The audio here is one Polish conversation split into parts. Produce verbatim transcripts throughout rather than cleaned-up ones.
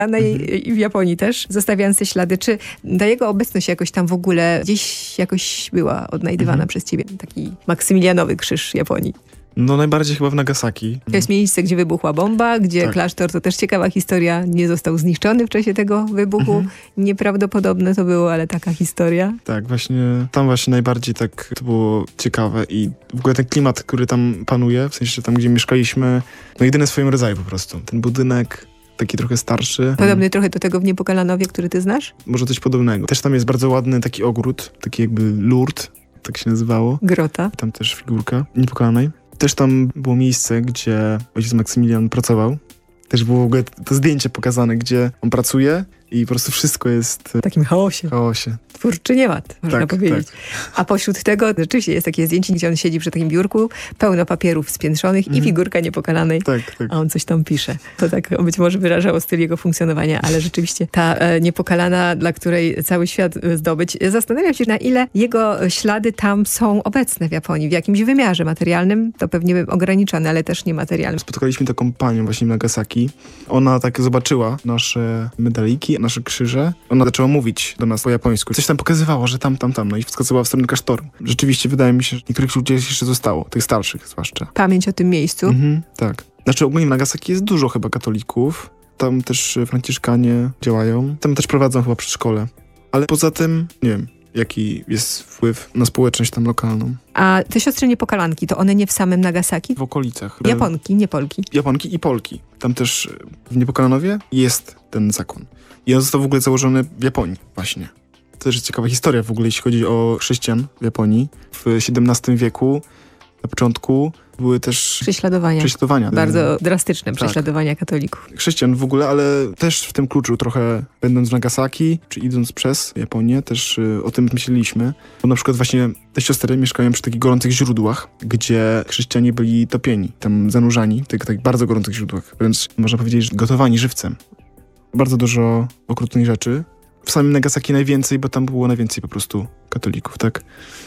No i, i w Japonii też, zostawiające ślady. Czy ta jego obecność jakoś tam w ogóle gdzieś jakoś była odnajdywana Mhm. przez ciebie? Taki Maksymilianowy krzyż Japonii. No najbardziej chyba w Nagasaki. To jest miejsce, gdzie wybuchła bomba, gdzie Tak. klasztor, to też ciekawa historia, nie został zniszczony w czasie tego wybuchu. Mhm. Nieprawdopodobne to było, ale taka historia. Tak, właśnie tam właśnie najbardziej tak to było ciekawe i w ogóle ten klimat, który tam panuje, w sensie tam, gdzie mieszkaliśmy, no jedyny w swoim rodzaju po prostu. Ten budynek taki trochę starszy. Podobny trochę do tego w Niepokalanowie, który ty znasz? Może coś podobnego. Też tam jest bardzo ładny taki ogród, taki jakby lurt, tak się nazywało. Grota. Tam też figurka Niepokalanej. Też tam było miejsce, gdzie ojciec Maksymilian pracował. Też było w ogóle to zdjęcie pokazane, gdzie on pracuje i po prostu wszystko jest W takim chaosie. w chaosie. Twórczy nieład, można Tak, powiedzieć. A pośród tego rzeczywiście jest takie zdjęcie, gdzie on siedzi przy takim biurku, pełno papierów spiętrzonych Mhm. i figurka Niepokalanej, Tak, tak. a on coś tam pisze. To tak być może wyrażało styl jego funkcjonowania, ale rzeczywiście ta e, Niepokalana, dla której cały świat e, zdobyć. Zastanawiam się, na ile jego ślady tam są obecne w Japonii, w jakimś wymiarze materialnym, to pewnie ograniczone, ale też niematerialnym. Spotkaliśmy taką panią właśnie w Nagasaki. Ona tak zobaczyła nasze medaliki, nasze krzyże. Ona zaczęła mówić do nas po japońsku. Coś tam pokazywało, że tam, tam, tam. No i wskazywała w stronę klasztoru. Rzeczywiście wydaje mi się, że niektórych ludzi jeszcze zostało. Tych starszych zwłaszcza. Pamięć o tym miejscu. Mhm, tak. Znaczy ogólnie w Nagasaki jest dużo chyba katolików. Tam też franciszkanie działają. Tam też prowadzą chyba przedszkole. Ale poza tym, nie wiem, jaki jest wpływ na społeczność tam lokalną. A te siostry Niepokalanki, to one nie w samym Nagasaki? W okolicach. Japonki, nie Polki. Japonki i Polki. Tam też w Niepokalanowie jest ten zakon. I on został w ogóle założony w Japonii właśnie. To też jest ciekawa historia w ogóle, jeśli chodzi o chrześcijan w Japonii. W siedemnastym wieku, na początku, były też Prześladowania. prześladowania. Bardzo drastyczne Tak. prześladowania katolików. Chrześcijan w ogóle, ale też w tym kluczu trochę, będąc w Nagasaki, czy idąc przez Japonię, też y, o tym myśleliśmy. Bo na przykład właśnie te siostry mieszkają przy takich gorących źródłach, gdzie chrześcijanie byli topieni, tam zanurzani w tych tak bardzo gorących źródłach. Wręcz można powiedzieć, że gotowani żywcem. Bardzo dużo okrutnych rzeczy. W samym Nagasaki najwięcej, bo tam było najwięcej po prostu katolików, tak?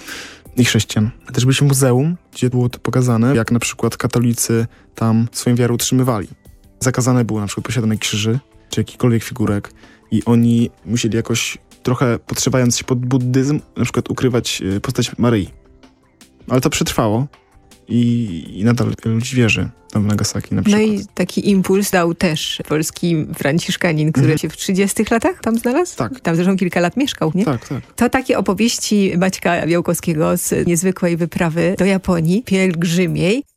I chrześcijan. Też byliśmy w muzeum, gdzie było to pokazane, jak na przykład katolicy tam swoją wiarę utrzymywali. Zakazane było na przykład posiadanie krzyży, czy jakichkolwiek figurek i oni musieli jakoś, trochę podszywając się pod buddyzm, na przykład ukrywać y, postać Maryi. Ale to przetrwało i, i nadal wielu ludzi wierzy tam w Nagasaki na No przykład. i taki impuls dał też polski franciszkanin, który Mhm. się w trzydziestych latach tam znalazł? Tak. Tam zresztą kilka lat mieszkał, nie? Tak, tak. To takie opowieści Maćka Białkowskiego z niezwykłej wyprawy do Japonii, pielgrzymiej.